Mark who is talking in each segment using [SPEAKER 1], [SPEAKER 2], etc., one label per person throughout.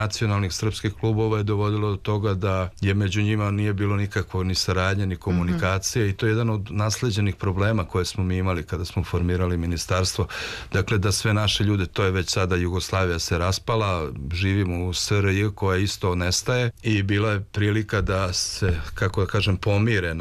[SPEAKER 1] nacionalnih srpskih klubova je dovodilo do toga da je među njima nije bilo nikakvo ni saradnje ni komunikacije i to je jedan od nasleđenih problema koje smo mi imali kada smo formirali ministarstvo. Dakle, da sve naše ljude, to je već sada Jugoslavija se raspala, živimo u SRJ koja isto nestaje i bila je prilika da se, kako da kažem, pomire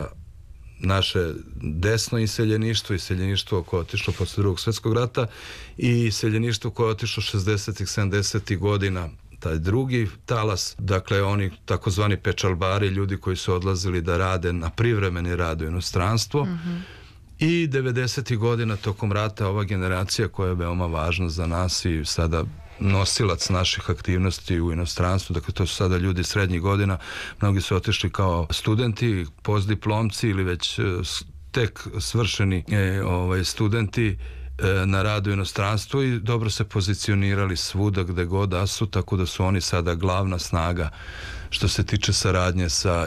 [SPEAKER 1] naše desno iseljeništvo koje je otišlo posle Drugog svjetskog rata i iseljeništvo koje je otišlo 60-ih, 70-ih godina, taj drugi talas, dakle oni takozvani pečalbari, ljudi koji su odlazili da rade na privremeni rad u inostranstvo. I 90-ih godina tokom rata ova generacija koja je veoma važna za nas i sada nosilac naših aktivnosti u inostranstvu, dakle to su sada ljudi srednjih godina, mnogi su otišli kao studenti, postdiplomci ili već tek svršeni studenti na radu u inostranstvu i dobro se pozicionirali svuda gde god da su, tako da su oni sada glavna snaga što se tiče saradnje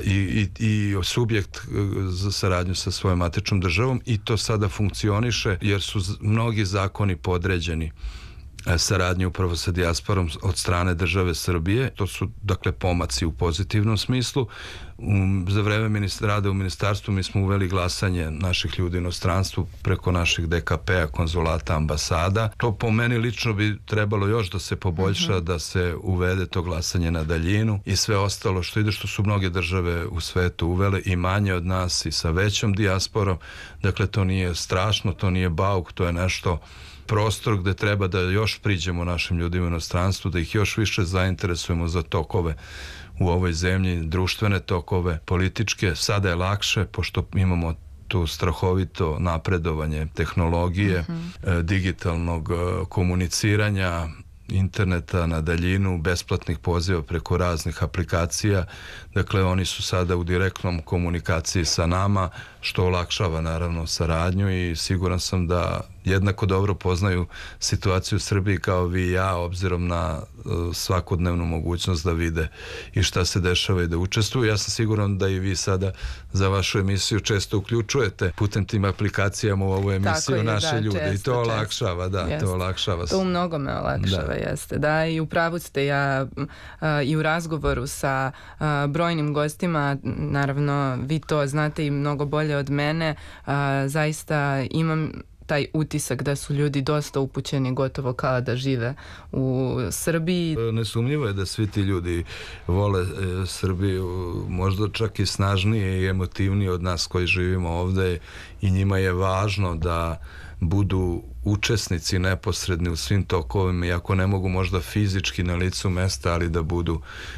[SPEAKER 1] i subjekt za saradnju sa svojom matičnom državom i to sada funkcioniše jer su mnogi zakoni podređeni saradnje upravo sa dijasporom od strane države Srbije. To su dakle pomaci u pozitivnom smislu. Za vreme rada u ministarstvu mi smo uveli glasanje naših ljudi u inostranstvu preko naših DKP-a, konzulata, ambasada. To po meni lično bi trebalo još da se poboljša, da se uvede to glasanje na daljinu i sve ostalo što ide, što su mnoge države u svetu uvele i manje od nas i sa većom dijasporom. Dakle, to nije strašno, to nije bauk, to je nešto prostor gde treba da još priđemo našim ljudima u inostranstvu, da ih još više zainteresujemo za tokove u ovoj zemlji, društvene tokove, političke. Sada je lakše, pošto imamo tu strahovito napredovanje tehnologije, digitalnog komuniciranja, interneta na daljinu, besplatnih poziva preko raznih aplikacija. Dakle, oni su sada u direktnom komunikaciji sa nama, što olakšava naravno saradnju i siguran sam da jednako dobro poznaju situaciju u Srbiji kao vi i ja, obzirom na svakodnevnu mogućnost da vide i šta se dešava i da učestvuju. Ja sam siguran da i vi sada za vašu emisiju često uključujete putem tim aplikacijama u ovu emisiju naše ljude i to olakšava, to olakšava.
[SPEAKER 2] To u mnogome olakšava, jeste. Da, i u pravu ste, ja i u razgovoru sa brojnim gostima, naravno vi to znate i mnogo bolje od mene, zaista imam taj utisak da su ljudi dosta upućeni, gotovo kao da žive u Srbiji.
[SPEAKER 1] Nesumnjivo je da svi ti ljudi vole Srbiju, možda čak i snažnije i emotivnije od nas koji živimo ovde i njima je važno da budu učesnici neposredni u svim tokovima, iako ne mogu možda fizički na licu mesta, ali da budu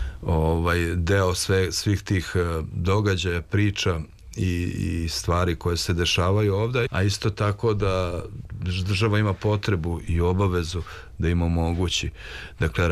[SPEAKER 1] deo svih tih događaja, priča i stvari koje se dešavaju ovdje, a isto tako da država ima potrebu i obavezu da im omogući, dakle,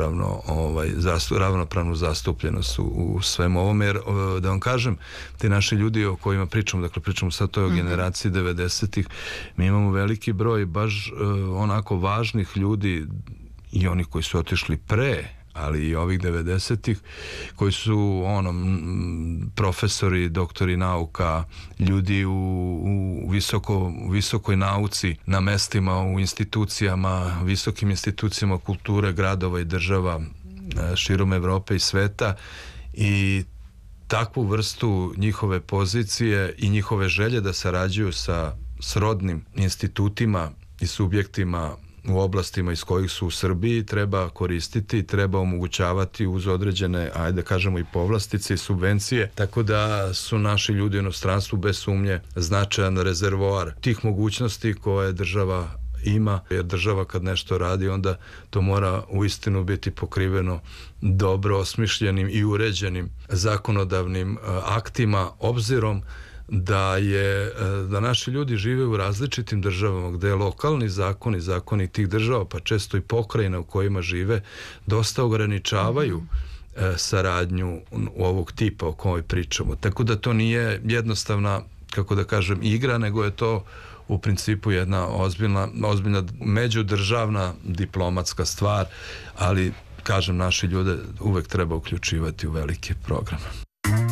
[SPEAKER 1] ravnopravnu zastupljenost u svem ovom, jer da vam kažem, ti naši ljudi o kojima pričamo, dakle pričamo sad to o generaciji 90-ih, mi imamo veliki broj baš onako važnih ljudi i oni koji su otišli pre, ali i ovih 90-ih koji su profesori, doktori nauka, ljudi u visokoj nauci, na mestima, u institucijama, visokim institucijama kulture, gradova i država širom Evrope i sveta i takvu vrstu njihove pozicije i njihove želje da sarađuju sa srodnim institutima i subjektima u oblastima iz kojih su u Srbiji treba koristiti, treba omogućavati uz određene, ajde kažemo, i povlastice i subvencije, tako da su naši ljudi u inostranstvu bez sumnje značajan rezervoar tih mogućnosti koje država ima, jer država kad nešto radi onda to mora uistinu biti pokriveno dobro osmišljenim i uređenim zakonodavnim aktima, obzirom da naši ljudi žive u različitim državama gde je lokalni zakoni tih država, pa često i pokrajina u kojima žive, dosta ograničavaju saradnju ovog tipa o kojoj pričamo. Tako da to nije jednostavna, kako da kažem, igra, nego je to u principu jedna ozbiljna međudržavna diplomatska stvar, ali kažem, naši ljude uvek treba uključivati u velike programe.